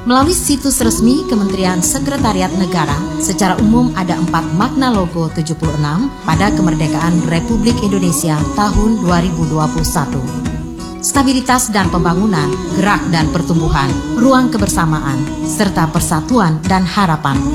Melalui situs resmi Kementerian Sekretariat Negara, secara umum ada 4 makna logo 76 pada kemerdekaan Republik Indonesia tahun 2021. Stabilitas dan pembangunan, gerak dan pertumbuhan, ruang kebersamaan, serta persatuan dan harapan.